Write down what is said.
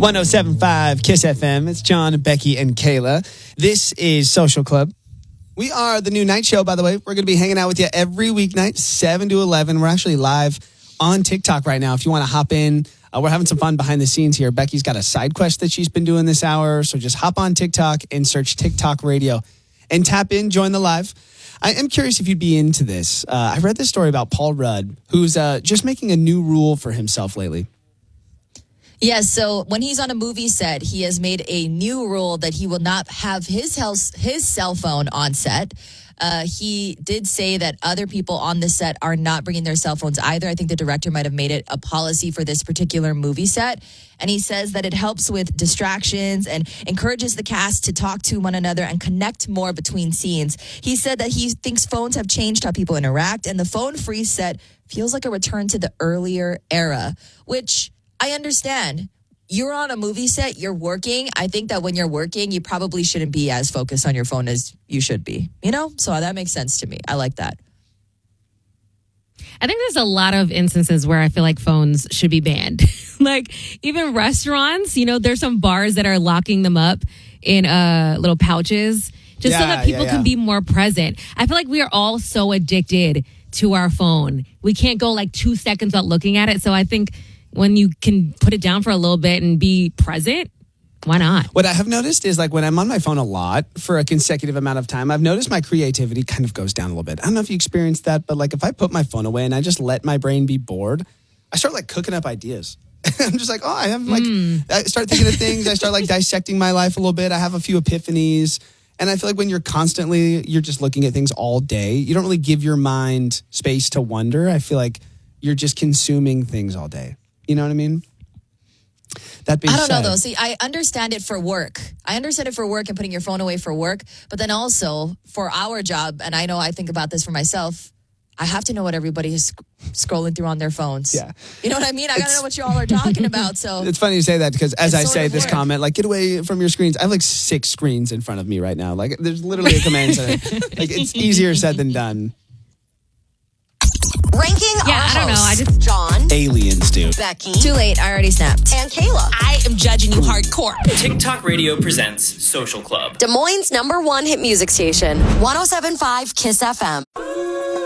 107.5 Kiss FM. It's John, Becky, and Kayla. This is Social Club. We are the new night show, by the way. We're going to be hanging out with you every weeknight, 7 to 11. We're actually live on TikTok right now. If you want to hop in, we're having some fun behind the scenes here. Becky's got a side quest that she's been doing this hour. So just hop on TikTok and search TikTok Radio and tap in, join the live. I am curious if you'd be into this. I read this story about Paul Rudd, who's just making a new rule for himself lately. Yes, so when he's on a movie set, he has made a new rule that he will not have his cell phone on set. He did say that other people on the set are not bringing their cell phones either. I think the director might have made it a policy for this particular movie set. And he says that it helps with distractions and encourages the cast to talk to one another and connect more between scenes. He said that he thinks phones have changed how people interact, and the phone-free set feels like a return to the earlier era, which I understand. You're on a movie set, you're working. I think that when you're working, you probably shouldn't be as focused on your phone as you should be, you know? So that makes sense to me. I like that. I think there's a lot of instances where I feel like phones should be banned. Like even restaurants, you know, there's some bars that are locking them up in little pouches just so that people can be more present. I feel like we are all so addicted to our phone. We can't go like 2 seconds without looking at it. So I think when you can put it down for a little bit and be present, why not? What I have noticed is like when I'm on my phone a lot for a consecutive amount of time, I've noticed my creativity kind of goes down a little bit. I don't know if you experienced that, but like if I put my phone away and I just let my brain be bored, I start like cooking up ideas. I'm just like, oh, I have like, I start thinking of things. I start like dissecting my life a little bit. I have a few epiphanies. And I feel like when you're just looking at things all day, you don't really give your mind space to wonder. I feel like you're just consuming things all day. You know what I mean? That being I don't said, know, though. See, I understand it for work. I understand it for work and putting your phone away for work. But then also for our job, and I know I think about this for myself, I have to know what everybody is scrolling through on their phones. Yeah. You know what I mean? I got to know what you all are talking about. So it's funny you say that because as I say this work. comment, like, get away from your screens. I have like 6 screens in front of me right now. Like, there's literally a command center. Like, it's easier said than done. Ranking our I don't know. hosts, John, Aliens, dude. Becky, too late. I already snapped. and Kayla. I am judging you hardcore. TikTok Radio presents Social Club. Des Moines' #1 hit music station, 107.5 Kiss FM.